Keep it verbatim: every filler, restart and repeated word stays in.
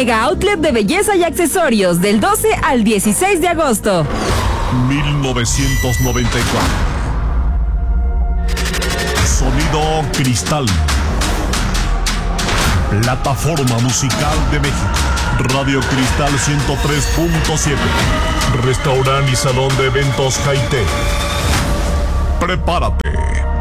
Mega Outlet de belleza y accesorios del doce al dieciséis de agosto. mil novecientos noventa y cuatro. Sonido Cristal. Plataforma Musical de México. Radio Cristal ciento tres punto siete. Restaurante y salón de eventos Jaité. Prepárate